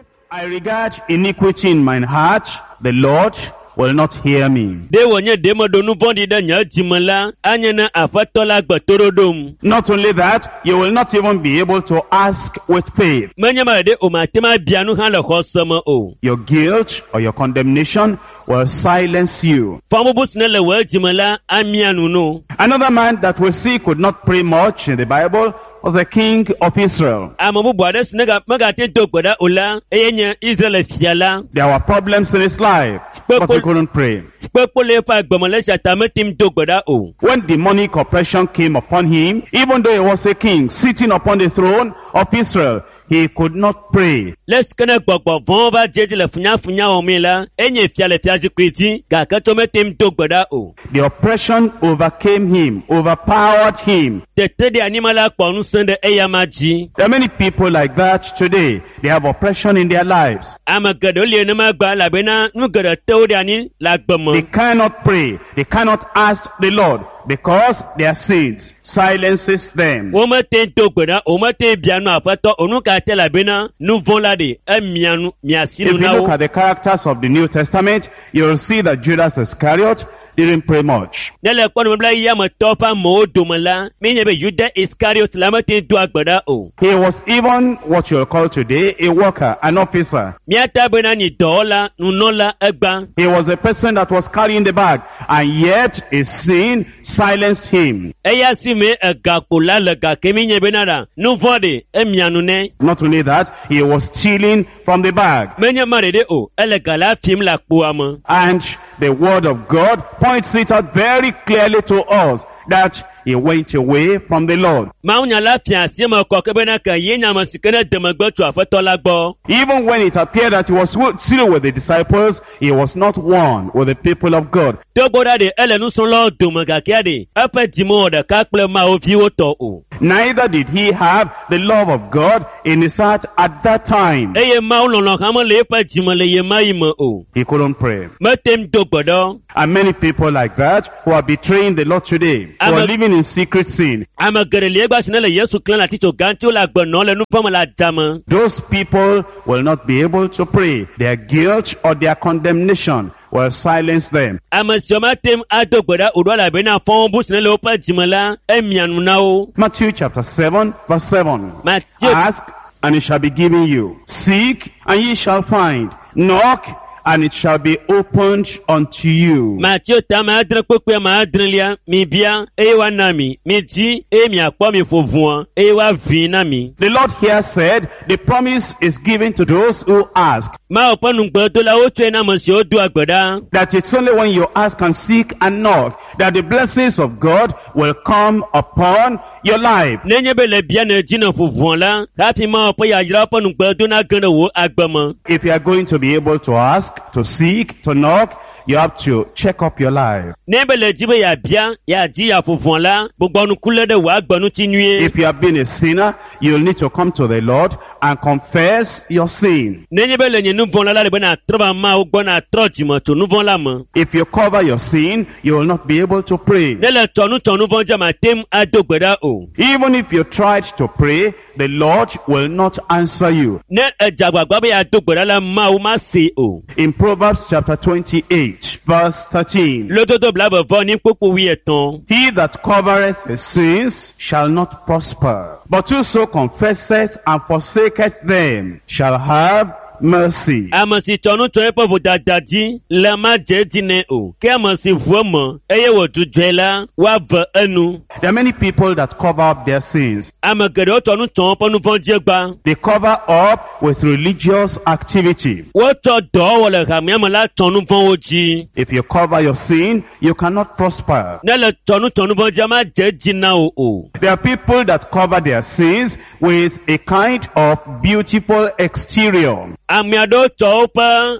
I regard iniquity in mine heart, the Lord will not hear me. De wonye demo donu vondi da nya jimala anyana afatola gbatorodom. Not only that, you will not even be able to ask with faith. Manyama de omatema bianu han le khosama o. Your guilt or your condemnation will silence you. Famobus ne le wa jimala amianu no. Another man that we see could not pray much in the Bible was the king of Israel. Amabu boades nega magate dogoda ola eyenya Israel fiala. There were problems in his life, but he couldn't pray. Spekole fa gbomole satametim dogoda o. When demonic oppression came upon him, even though he was a king sitting upon the throne of Israel, he could not pray. Let's connect Bogba jeji le funya omila enye fiale fiaji kriti ga katometim dogoda o. The oppression overcame him, overpowered him. Tete de animala kwanu sende eyamaji. There are many people like that today. They have oppression in their lives. Amagado le na magba la bena nugada teode ani la gbemo. They cannot pray. They cannot ask the Lord because their sins silences them. Oma tento goda, oma te bianu apato onuka te la bena nu volade emianu miasinu If you na look o. at the characters of the New Testament, you will see that Judas Iscariot didn't pray much. Nele kwanu mbla ya matopa mo domala menyebe Judas Iscariot lamate do agbada o. He was even what you will call today a worker, an officer. Miata bena ni dola nunola egba. He was a person that was carrying the bag, and yet his sin silenced him. Eya sime egakula lega keminye benara nu vode emianu ne. Not only that, he was stealing from the bag. Menye marede o elegala film la kuama. And the word of God points it out very clearly to us that he went away from the Lord. Maunya la fiasie ma kokebena ka yenya masikene demagbetu afetola gbo. Even when it appeared that he was still with the disciples, he was not one with the people of God. Toboda de elenu son lo domaga kiade. Apa dimo de kakple ma ofi woto o. Neither did he have the love of God in his heart at that time. Eye maulon kama le pa dimo le ye maimo o. He couldn't pray. Metem dogodo. And many people like that who are betraying the Lord today, who are living in secret sin. Amagere gba sinele Yesu klan la tito ganti o la gbono le nu pama la jama. Those people will not be able to pray. Their guilt or their condemnation will silence them. Amasiomatem adogoda odola bena fon bu sinele o pa jimala emianu na o. Matthew chapter 7 verse 7. Matthew. Ask and it shall be given you. Seek and ye shall find. Knock and it shall be opened unto you. Matthew tama adre kokwe ma adrelia mi bia ewa nami mi ji e mi akpo mi fovuan ewa vina mi. The Lord here said the promise is given to those who ask. Ma oponu gbo to la o tue na mo si o du agbada. That it's only when you ask and seek and knock that the blessings of God will come upon your life. Nenye bele bia na jina fovuan la hafi ma opo ya jira oponu gbo to na gande wo agbamo. If you are going to be able to ask, to seek, to knock, you have to check up your life. Nebele jibe ya bia ya ji ya fovuan la gbogbo nu kule de wa agbonu ti nuye. If you have been a sinner, you'll need to come to the Lord and confess your sin. Nenye bele nye nu von la le bena troba ma o gbona trojimo to nu von la mo. If you cover your sin, you will not be able to pray. Nele tonu von jama tem adogbeda o. Even if you tried to pray, the Lord will not answer you. Ne ejagbagba be adogbeda la ma o ma se o. In Proverbs chapter 28, verse 13. Lododo blabo von ni popo wi eton. He that covereth his sins shall not prosper, but whoso confesseth and forsaketh them shall have mercy. Amasi tonu to epo vodadadi la ma je dine o. Ke amasi vuomo eye wo dujela wa va enu. There are many people that cover up their sins. Amagere tonu ton ponu von jegba. They cover up with religious activity. Wo to do wole kamiama la tonu von oji. If you cover your sin, you cannot prosper. Nele tonu von jama je dina o. There are people that cover their sins with a kind of beautiful exterior. Amiado topa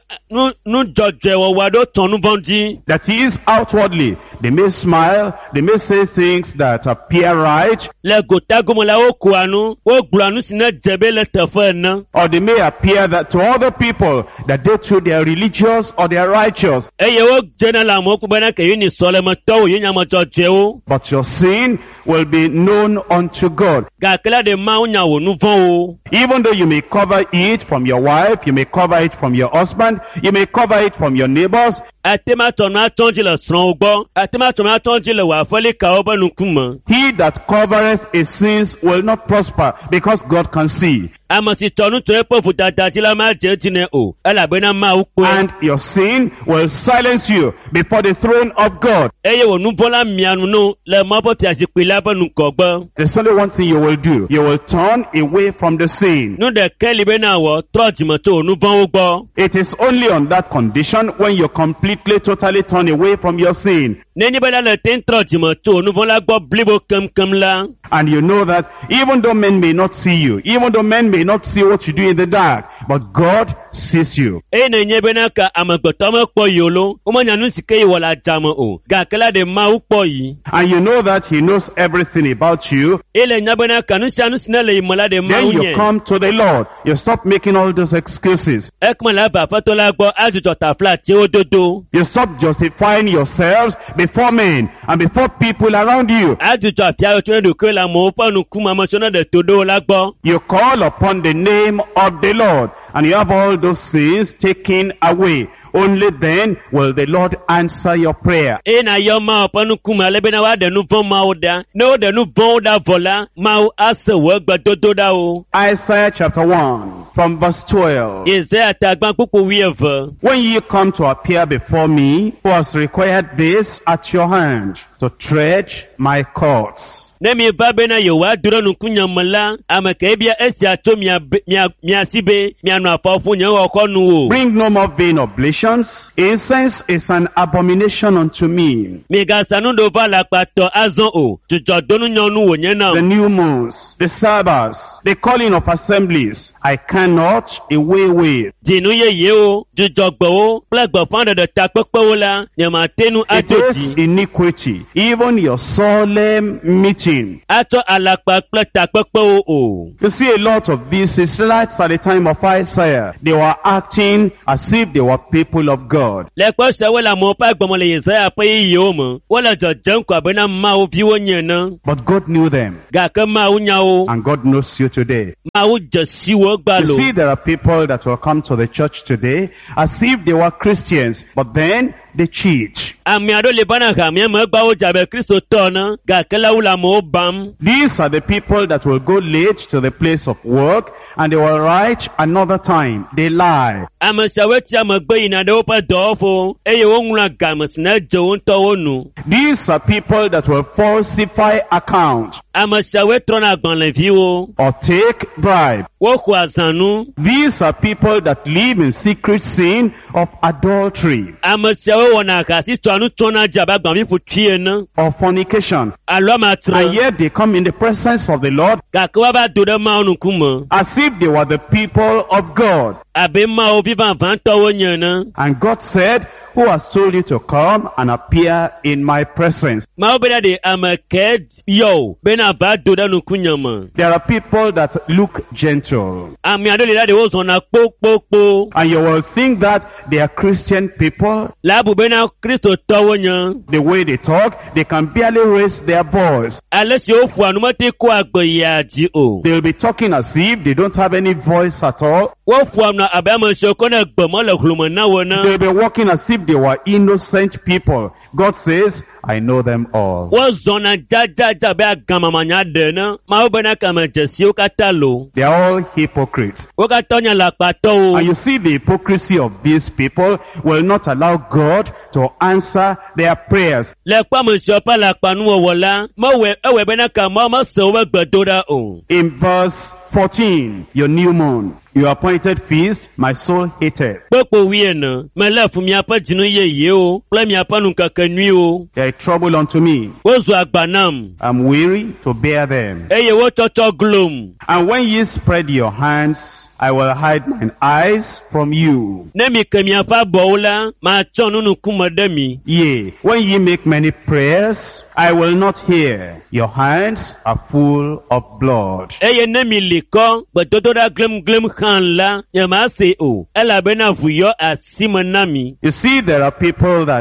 nu judge wo wado tonu von ji. That is, outwardly, they may smile, they may say things that appear right, Le gotagomola o kuanu, o glanu sina jebe le tefena. or they may appear that to other people that they too they are religious or they are righteous. Eye o jenala mo kubana ke yini solema to yinya mo judge o. But your sin will be known unto God. Ga kala de de Mawu nya wò nu vɔn o. Even though you may cover it from your wife, you may cover it from your husband, you may cover it from your neighbors. Atematɔnu atɔnji le srɔ̃wo gbɔ, atematɔnu atɔnji le wò afɔlikawo ƒe ŋkume. He that covereth his sins will not prosper, because God can see. Ame si tɔ nu tso eƒe vodada dzi la madze edzi nɛ o, elabena Mawu kpɔe. And your sin will silence you before the throne of God. Eye wò nu vɔ̃ la mianu no le Mawu ƒe fiazikpui la ƒe ŋgɔgbe. There's only one thing you will do. You will turn away from the sin. Nu ɖeke li bena wɔ trɔ dzime tso wò nu vɔ̃wo gbɔ. It is only on that condition when you completely, totally turn away from your sin. Nenye be la le te trɔ dzime tso wò nu vɔ̃ la gbɔ blibo kemkem la. And you know that even though men may not see you, even though men may not see what you do in the dark, but God sees you. Eye nenye bena ka amegbetɔ mekpɔ yi o lo, womenya nu si ke yi wɔ le adzame o, gake la ɖe Mawu kpɔ yi. And you know that He knows everything about you. Eye le nya bena ka nu sia nu si ne le yi me la ɖe Then Mawu you nye. come to the Lord. You stop making all those excuses. Ekema le ava aƒetɔ la gbɔ adzudzɔ tafla atiwo dodo. You stop justifying yourselves before men and before people around you. Adzudzɔ afia tso ne ɖokuiwo le amewo ƒe ŋkume ame tso ne ɖe to ɖo wo la gbɔ. You call upon the name of the Lord, and you have all those sins taken away. Only then will the Lord answer your prayer. Eye na yɔ Mawu ƒe ŋkume ale bena woaɖe nu vɔ̃ Mawu ɖa. Ne woɖe nu vɔ̃wo ɖa vɔ la, Mawu ase wò egbedodo ɖa o. Isaiah chapter 1 from verse 12. Yesaya tagba kpukpu 12. When ye come to appear before me, who has required this at your hand, to tread my courts? Ne mieva bena yewoadro nukunya me la, ame ke bia esia tso miasi be mianɔ afɔfu nye wɔkɔnu o. Bring no more vain oblations. Incense is an abomination unto me. Migasa nu ɖo va le akpatɔ azɔ o. Dzudzɔdonu nyɔnu wònye na The o. new moons, the Sabbaths, the calling of assemblies, I cannot away with. Dzinu yeyewo, dzudzɔgbewo kple gbeƒã ɖeɖe takpekpewo la, nyemate nu It adzo is dzi. iniquity, even your solemn meeting. Atsɔ alakpa kple takpekpewo o. You see a lot of these Israelites at the time of Isaiah, they were acting as if they were people of God. Le kpe siawo le amewo ƒe agbɔme le Yesaya ƒe yiyiwo me. Wole dzɔdzem ko abena Mawu viwo nye ne. But God knew them, Gake Mawu nya wo. and God knows you today. Mawu dze si wo You gbalo. see, there are people that will come to the church today as if they were Christians, but then they cheat. Ame aɖewo le bana ha mía me gbawo dze abe kristotɔ ne, gake la wo le amewo bam. These are the people that will go late to the place of work and they will write another time. They lie. Ame siawoe tia megbe yina ɖe woƒe dɔwɔƒewo, eye woŋlɔa game si ne dze wo ŋutɔwo nu. These are people that will falsify accounts Ame siawoe trɔna agbalẽviwo. or take bribe. Woxɔa zãnu. These are people that live in secret sin of adultery Ame siawo wɔna ahasi tɔa nu tɔna dze abe agbãvi ƒutui ene. or fornication. Alo And amatre. yet they come in the presence of the Lord Gake woava do ɖe Mawu ŋkume. as if they were the people of God. Abe Mawu vivãvãtɔwo nye ne. And God said, who has told you to come and appear in my presence? Mawu bena ɖe ame ke yɔ o bena va do ɖe ŋkunye me. There are people that look gentle. Ame aɖewo le la ɖe wozɔna kpokpokpo. And you will think that they are Christian people. Le abu bena kristotɔwo nye. The way they talk, they can barely raise their voice. Ale si woƒoa nu mete ko agbe yia dzi o. They'll be talking as if they don't have any voice at all. Woƒoa nu abe ame siwo ko ne gbe mɔ le hlome na wo ne. They'll be walking as if they were innocent people. God says, I know them all. Wozɔna dzadzadza be agamamanya ɖe ne. Mawu bena kame dzesiwo katã lo. They are all hypocrites. Wo katã nye lakpatɔwo. And you see, the hypocrisy of these people will not allow God to answer their prayers. Le kpɔ ame siwo ƒe lakpanuwɔwɔ la, ewɔe bena ka Mawu mese woƒe gbedoɖa o. In verse 14, your new moon, your appointed feast, my soul hated. Kpokpo 14, mele fu miaƒe dzinu yeyewo kple miaƒe ŋkekenyuiwo. They are trouble unto me. Wozu agba nam, I'm weary to bear them. eye wotsɔtsɔ glom. And when ye spread your hands, I will hide mine eyes from you. Ne mi ke miaƒe abɔwo la, matsɔ nu ŋkume ɖe mi. Yea, when ye make many prayers, I will not hear. Your hands are full of blood. Eye ne mi li kɔ gbedodoɖa glemglem xã la, nyemase o, elabena vu yɔ asi me na mi. You see, there are people that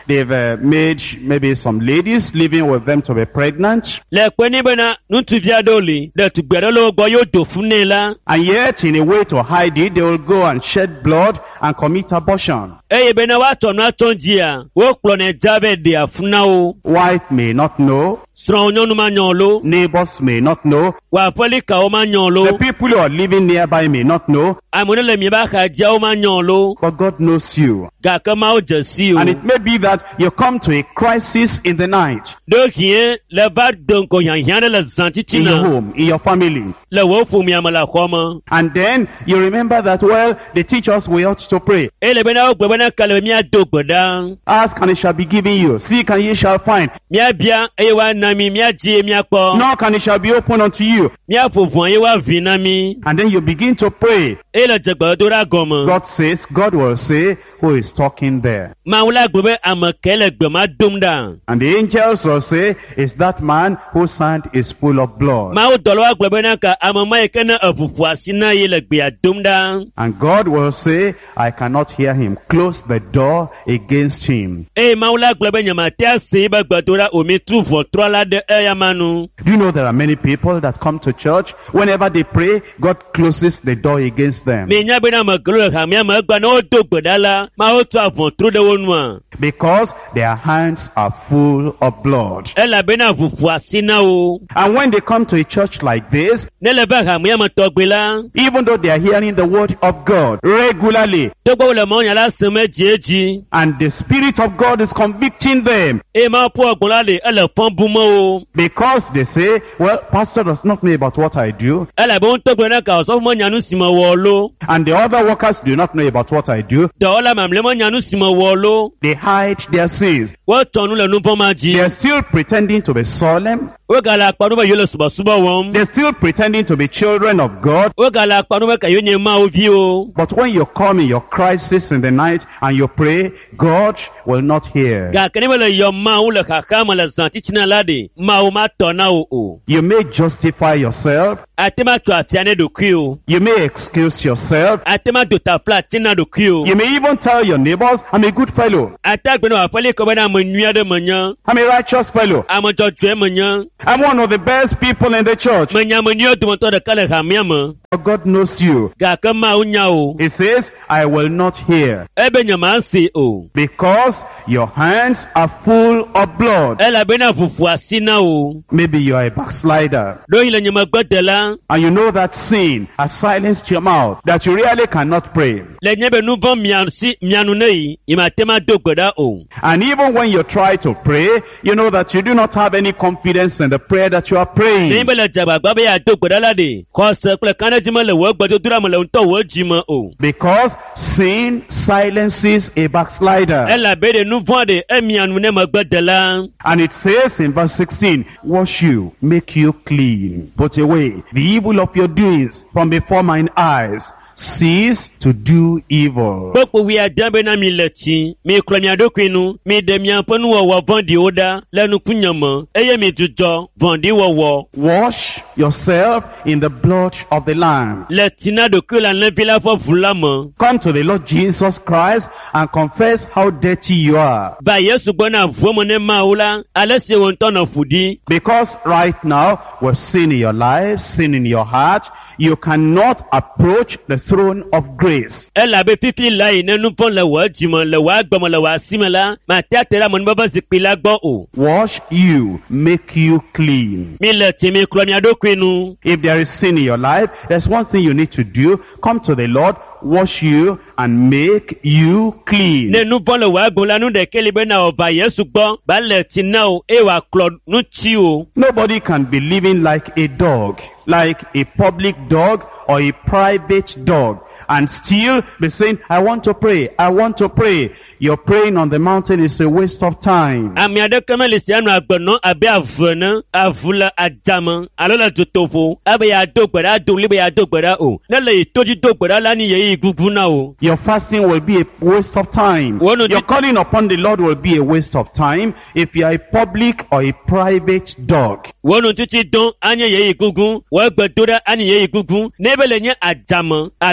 they've made maybe some ladies living with them to be pregnant. lẹ́pẹ́ níbẹ̀ náà nùtùbí adóòlì dẹ̀tùgbẹ̀rẹ̀ lọ́wọ́ gbọ́ yóò dò fún ní la. And yet, in a way to hide it, they will go and shed blood and commit abortion. eye bena wa tɔnu atɔndzia wo kplɔ ne dza bɛ de afuna wo. Wife may not know. srɔ̃ nyɔnu ma nyɔ lo. Neighbors may not know. wa aƒelikawo ma nyɔ lo. The people who are living nearby may not know. ame ne le mieba xa dziawo ma nyɔ lo. But God knows you. gake mawo dze si o. And it may be that you come to a crisis in the night. ɖo hie le va de ŋkɔ hiahiã ɖe le zã titi In your na. home, in your family. le wo ƒomea me le xɔ me. And then you remember that, well, they teach us we ought to pray. eye le bena wo gbe bena ke le míado gbe ɖa. Ask and it shall be given you. Seek and ye shall find. míabia eye woana mi míadie míakpɔ. Knock and it shall be opened unto you. míaƒo ʋua eye woavi na mi. And then you begin to pray. eye le dzegbedoɖa gɔme. God will say, who is talking there? mawu la gbe be ame ke le gbe ma dom ɖa. And the angels will say, is that man whose hand is full of blood? mawu dɔlɔ wa gbe bena ka ame ma yi ke ne eʋuƒo asi na ye le gbea dom ɖa. And God will say, I cannot hear him. Close the door against him. eye mawu la gblɔ be nyemate ase be gbedoɖa omi tu ʋɔtrɔ la ɖe eya ma nu. Do you know there are many people that come to church? Whenever they pray, God closes the door against them. mi nya bena ame gelo le hamea me egba ne wodo gbe ɖa la mawo tu avɔtro ɖe wo nua. Because their hands are full of blood. elabena ʋuƒo asi na wo. And when they come to a church like this, ne le be hamea me tɔgbe la. even though they are hearing the word of God regularly, togbɔ wo le mawunya la sem edziedzi. and the Spirit of God is convicting them, eye mawo ƒo agbɔn la le ele fɔm bu me wo. because they say, well, pastor does not know about what I do, elabe wo ŋutɔ gblɔ na ka ɔsɔfo menya nu si me wɔ lo. and the other workers do not know about what I do. dɔwɔla mamlɛ menya nu si me wɔ lo. They hide their sins. wotsɔ nu le nu vɔ̃ ma They are dzi. still pretending to be solemn. wogale akpanu be yewo le subɔsubɔ wɔm. They're still pretending to be children of God. wogale akpanu be ka yewo nye mawo viwo. But when you come in your crisis in the night and you pray, God will not hear. gake ne be le yɔ mawu le xaxa me le zã titina la ɖe mawu ma tɔ na wo o. You may justify yourself. ate ma tso afia ne ɖokui o. You may excuse yourself. ate ma do tafla ati na ɖokui o. You may even tell your neighbors, I'm a good fellow. ate agbe ne wòaƒeli kɔ bena ame nyui aɖe menye. I'm a righteous fellow. ame dzɔdzɔe menye. I'm one of the best people in the church. menye ame nyuiwo dometɔ ɖeka le hamea me. But God knows you. gake mawu nya o. He says, I will not hear. ebe nyemase o. Because your hands are full of blood. elabena ʋuƒo asi na wo. Maybe you are a backslider. ɖo yi le nyemegbeɖela. And you know that sin has silenced your mouth, that you really cannot pray. le nye be nu vɔ̃ mianu ne yi yemate ma do gbe ɖa o. And even when you try to pray, you know that you do not have any confidence in the prayer that you are nenyi praying. be le dzagbagba be yeado gbe ɖa la ɖe xɔse kple kaneɖi me le wò gbedodoɖa me le ŋutɔ wò dzi me o. Because sin silences a backslider. elabe ɖe nu vɔ̃ ɖe emianu ne megbeɖela. And it says in verse 16, wash you, make you clean. Put away the evil of your doings from before mine eyes. Cease to do evil. kpɔkpɔ wi ade be na mi le tsi mi kplɔ mia ɖokui nu mi ɖe miaƒe nuwɔwɔ vɔ̃ɖiwo ɖa le nukunye me eye mi dzudzɔ vɔ̃ɖiwɔwɔ. Wash yourself in the blood of the Lamb. le tsi na ɖokui le alẽvi la ƒe ʋu la me. Come to the Lord Jesus Christ and confess how dirty you are. va yesu gbɔ na ʋuɔ me ne mawu la ale si wò ŋutɔ nɔ ƒu ɖi. Because right now, with sin in your life, sin in your heart, you cannot approach the throne of grace. elabe fifi la yi ne nu vɔ̃ le wò dzime le wò agbeme le wò asi me la mate ate ɖe amenuveve zikpui la gbɔ o. Wash you, make you clean. mi le tsi mi kplɔ mia ɖokui nu. If there is sin in your life, there's one thing you need to do. Come to the Lord, wash you, and make you clean. ne nu vɔ̃ le wò agbeme la nu ɖeke li bena wòva yesu gbɔ ba le tsi na o eye wòakplɔ nu tsi o. Nobody can be living like a dog, like a public dog or a private dog, and still be saying, I want to pray, I want to pray. Your praying on the mountain is a waste of time. ame aɖeke meli si anɔ agbenɔ abe ave ne avu le adzame alo le dutoƒo abe yeado gbe ɖa ado ɣli be yeado gbe ɖa o. ne le yi to dzi do gbe ɖa la ni yeyi gugu na o. Your fasting will be a waste of time. Well, no, Your calling upon the Lord will be a waste of time if you are a public or a private dog. wò nu titi dɔn anye yeyi gugu wò egbe do ɖa ani yeyi gugu ne be le nye adzame alo duto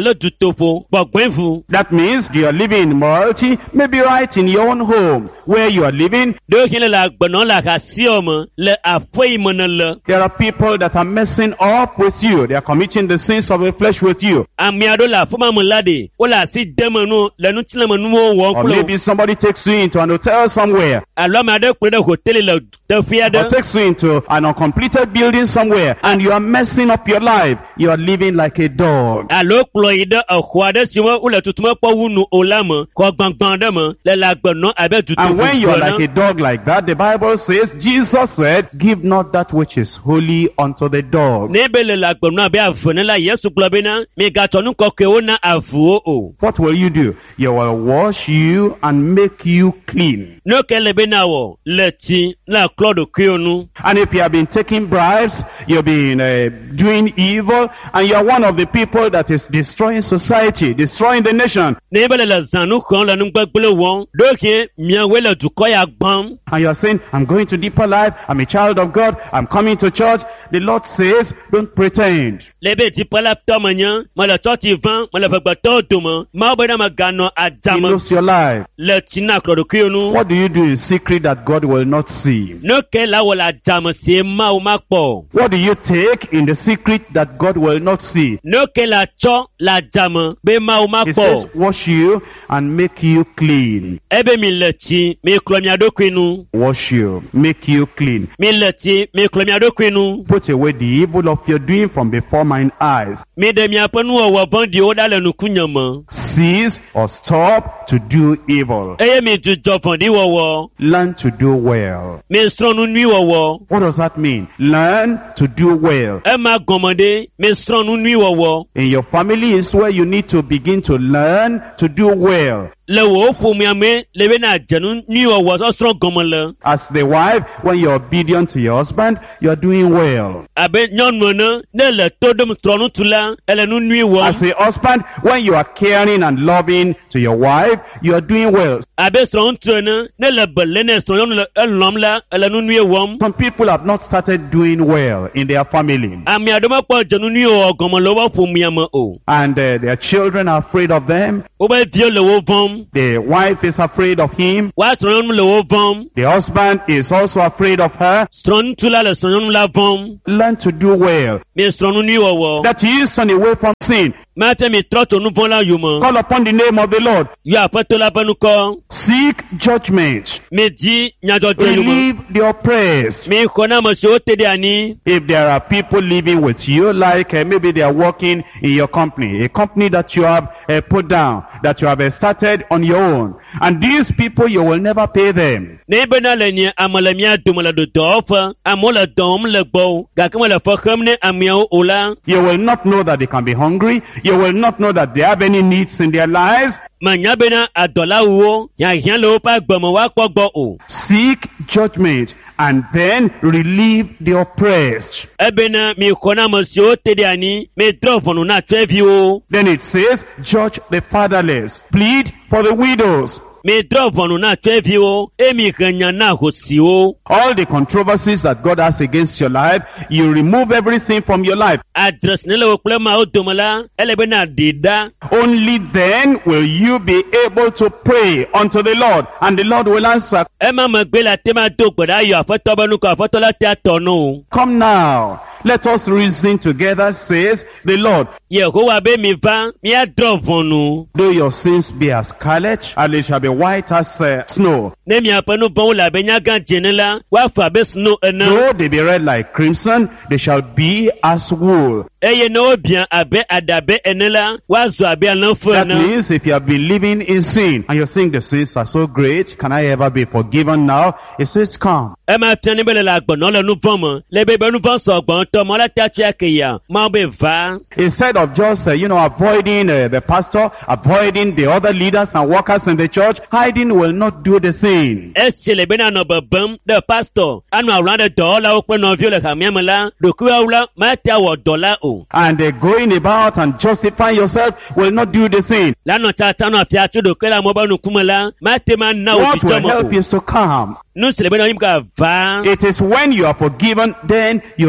tofo gbọ̀gbẹ́fù. That means your living in immorality may be right in your own home, where you are living. Dókè lè la gbọ̀nà la ka sí ọmọ lè àfọ ìmọ̀nà lọ. There are people that are messing up with you. They are committing the sins of the flesh with you. Àmì àdó la fún mamu ládé ó la sí dẹ́mọ̀nù lẹ́nu tí lẹ́mọ̀nù wọ́n wọ́n Or kúlò. maybe somebody takes you into an hotel somewhere, Àlọ́ mi àdó kúrẹ́ dẹ́ hòtẹ́lì lọ dẹ́fíà dẹ́. or takes you into an uncompleted building somewhere, and you are messing up your life. You are living like a dog. Àlọ́ kúlọ̀ yìí dẹ́ ọ̀kọ́ adé tí wọ́n wúlẹ̀ tuntun mọ́ pọ̀ wúnu ọ̀la mọ̀ kọ́ gbọ̀ngbọ̀n dẹ́ mọ̀ lẹ́ la gbọ̀nà abẹ́ tuntun And when fún you are like sọ̀nà. a dog like that, the Bible says, Jesus said, give not that which is holy unto the dogs. N'ebe lè la gbọ̀nà abẹ́ àfọ̀nà la Yẹ́sù kúlọ̀ bí ná mi gàtọ̀nù kọ̀kẹ́ ó ná àfọ̀ o. What will you do? You will wash you and make you clean. N'ókè lè bí náà wọ̀ lẹ́tí la klọ́dù kí o nu. And if you have been taking bribes, you've been doing evil, and you are one of the people that is destroying society, destroying the nation, N'ebe lè la zànù kan lẹ́nu gbẹ́gbẹ́lẹ̀ wọ́n dókè miẹ̀wé lè dùkọ́ ya gbọ́n. and you are saying, I'm going to deeper life, I'm a child of God, I'm coming to church, the Lord says, don't pretend. Lebe ti pala tɔmɔ nye, mele tɔti vã, mele vegbetɔ dome, mawo bena me ganɔ He adzame knows your life. le tina klɔɖokuiwo nu. What do you do in secret that God will not see? Ne ke la wɔ le adzame si mawo makpɔ. What do you take in the secret that God will not see? Ne ke la tsɔ le adzame be mawo He says, makpɔ. wash you and make you clean. Ebe mi le tsi, mi klɔ mia ɖokui nu. Wash you, make you clean. Mi le tsi, mi klɔ mia ɖokui nu. Put away the evil of your doing from before mine eyes. Mi ɖe miaƒe nuwɔwɔ vɔ̃ɖiwo ɖa le nukunye me. Cease or stop to do evil. Eye mi dzudzɔ vɔ̃ɖiwɔwɔ. Learn to do well. Mi srɔ̃ nu nyui wɔwɔ. What does that mean? Learn to do well. Ema gɔme ɖe, mi srɔ̃ nu nyui wɔwɔ. In your family is where you need to begin to learn to do well. Le wò ƒomea me le be na dzenu nyui wɔwɔ sɔsrɔ̃ gɔme le. As the wife, when you're obedient to your husband, you're doing well. Abe nyɔnu ene ne le to ɖom trɔnutu la ele nu nyui As wɔm. a husband, when you are caring and loving to your wife, you are doing well. Abe srɔ̃ŋutsu ene ne le bele ne srɔ̃nyɔnu le elɔm la ele nu nyui wɔm. Some people have not started doing well in their family. Ame aɖewo mekpɔ dzenu nyui wɔwɔ gɔme le woƒe ƒomea me o. And their children are afraid of them. Wobe viwo le wo vɔm. The wife is afraid of him. Wa srɔ̃nyɔnu le wo vɔm. The husband is also afraid of her. Srɔ̃ŋutsu la le srɔ̃nyɔnu la vɔm. Learn to do well. Mi srɔ̃ nu nyui wɔwɔ. That is, turn away from sin. Mate mi trɔ tso nu vɔ̃ la yome. Call upon the name of the Lord. Yɔ aƒetɔ la ƒe nukɔ. Seek judgment. Mi di nyadzɔdzɔ yome. Relieve the oppressed. Mi xɔ na ame siwo te ɖe anyi. If there are people living with you, like maybe they are working in your company, a company that you have put down, that you have started on your own, and these people, you will never pay them. Ne bena le nye ame le mia dome le dɔwɔƒe, amewo le dɔ wɔm le gbɔ, gake mele fe xem ne ameawo o la. You will not know that they can be hungry. You will not know that they have any needs in their lives. Manya bena adɔlawuwo, hiahiã le woƒe agbe me woakpɔ gbɔ o. Seek judgment and then relieve the oppressed. Ebena mi xɔ na ame siwo te ɖe anyi, mi drɔ ʋɔnu na tsyɔ̃eviwo. Then it says, judge the fatherless. Plead for the widows. Mi drɔ ʋɔnu na tsyɔ̃eviwo, eye mi he nya na ahosiwo. All the controversies that God has against your life, you remove everything from your life. Adre si ne le wò kple mawo dome la, ele bena ɖe ɖa. Only then will you be able to pray unto the Lord, and the Lord will answer. Ema megbe la te ma do gbe ɖa yɔ aƒetɔ be nukɔ, aƒetɔ la te atɔ no o. Come now, let us reason together, says the Lord. Yehowa be mi va, míadrɔ ʋɔnu. Though your sins be as scarlet, and they shall be white as snow. Ne miaƒe nu vɔ̃wo le abe nyaga dzene la, woafa abe snow ene. Though they be red like crimson, they shall be as wool. Eye ne wobiã abe adabe ene la, woazɔ abe alẽfu That ene. means if you have been living in sin, and you think the sins are so great, can I ever be forgiven now? It says, come. Ema fia ne be le agbɔnɔ le nu vɔ̃ me, le be nu vɔ̃ sɔ gbɔ ŋutɔ, mɔ la te atsi ake ya, Mawu be va. Instead of just, avoiding the pastor, avoiding the other leaders and workers in the church, hiding will not do the thing. Esi le bena nɔ bebem ɖe pastor, anɔ awla ɖe dɔwɔlawo kple nɔviwo le hamea me la, ɖokuiawo la, mate awɔ dɔ la o. And going about and justifying yourself will not do the thing. La nɔ tata nɔ afia tso ɖokui le amewo be nukume la, mate ma na wo What will dzidzɔ help me you o. is to come. Nu si le bena yim ka va. It is when you are forgiven, then you'll be able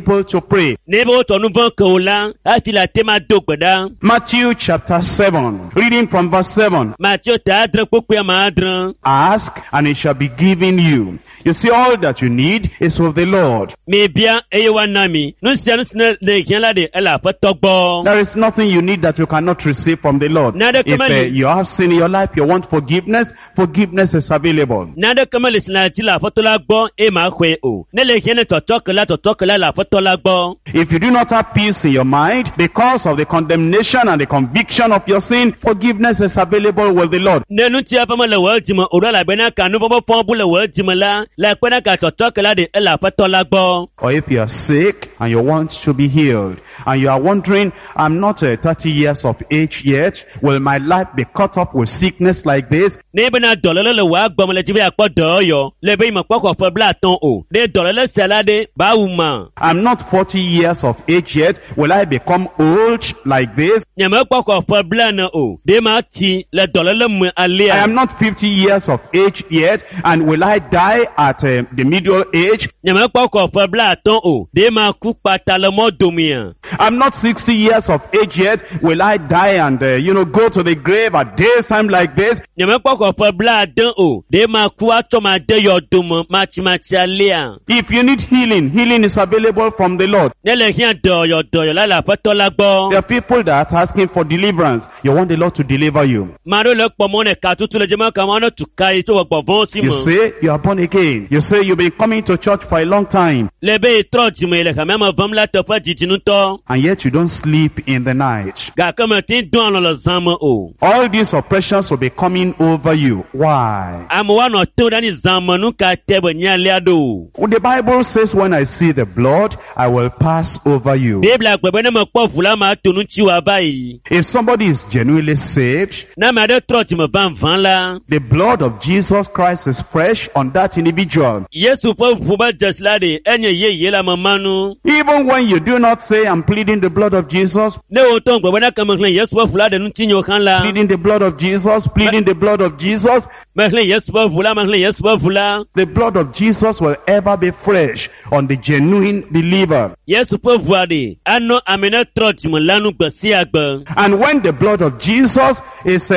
people to pray. Nebo tonu vɔn ke o la, afi la te ma do gbe ɖa. Matthew chapter 7, reading from verse 7. Matthew ta adre kpokpe ma adre. Ask, and it shall be given you. You see, all that you need is of the Lord. Me bia eye wa na mi. Nusia nusina le hiã la de ela aƒetɔ gbɔ. There is nothing you need that you cannot receive from the Lord. If you have sin in your life, you want forgiveness, forgiveness is available. Nade kama le sina ti la aƒetɔ la gbɔ e ma xɔe o. Ne le hiã ne tɔtɔ ke la la aƒetɔ la gbɔ. If you do not have peace in your mind because of the condemnation and the conviction of your sin, forgiveness is available with the Lord. Ne nutia pama le wɔ dime o la bena ka nu bɔbɔ fɔn bu le wɔ dime la kpena ka tɔtɔ ke la de ela aƒetɔ la gbɔ. Or if you are sick and you want to be healed, and you are wondering, I'm not 30 years of age yet, will my life be cut off with sickness like this? Ne bena dɔlele le wa gbɔme le tibe akpɔ dɔ yɔ le be ime kpɔkɔ ƒe bla atɔn o. Ne dɔlele sia la de ba wu ma. I'm not 40 years of age yet, will I become old like this? Nyame kpɔkɔ ƒe bla ne o. De ma ti le dɔlele me alia. I am not 50 years of age yet, and will I die at the middle age? Nyame kpɔkɔ ƒe bla atɔn o. De ma ku kpata le mɔ domia. I'm not 60 years of age yet, will I die and go to the grave at days time like this? Nyame kpɔkɔ ƒe bla ade o. De ma ku atɔ ma de yɔ dome mati alia. If you need healing, healing is available from the Lord. Ne le hiã dɔyɔ la la aƒetɔ la gbɔ. There are people that are asking for deliverance. You want the Lord to deliver you. Ma ɖo le kpɔmɔ ne ka tutu le dzema ka ma ne tu ka yi tso wɔ gbɔvɔ si me. You say you are born again. You say you've been coming to church for a long time. Le be trɔ dzime le xame me vem la teƒe dzidzinutɔ. And yet you don't sleep in the night. Gake me te dɔn alɔ le zã me o. All these oppressions will be coming over you. Why? Ame wa nɔ to ɖa ni zã me nu ka te be nyalia ɖo. Well, the Bible says, when I see the blood, I will pass over you. Biblia gbe be ne me kpɔ ʋu la ma to nu tsi wa ba yi. If somebody is genuinely saved, Ne ame aɖe trɔ dzime vãvã la. the blood of Jesus Christ is fresh on that individual. Yesu ƒe ʋu be dzesi la de enye yeye le ame ma nu. Even when you do not say, I'm pleading the blood of Jesus, Ne wo tɔ gbe be ne ke me xlẽ Yesu ƒe ʋu la de nu ti nyo xã la. pleading the blood of Jesus, pleading the blood of Jesus, Me xlẽ Yesu ƒe ʋu la, me xlẽ Yesu ƒe ʋu la. the blood of Jesus will ever be fresh on the genuine believer. Yesu ƒe ʋua de anɔ ame ne trɔ dzime la nu gbe sia gbe. And when the blood of Jesus is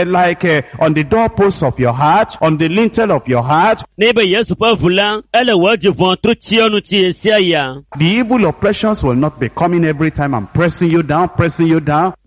on the doorpost of your heart, on the lintel of your heart, Ne be Yesu ƒe ʋu la, ele wɔ dzi vɔn tro tsiɔnu tsi esia ya. the evil oppressions will not be coming every time I'm pressing you down,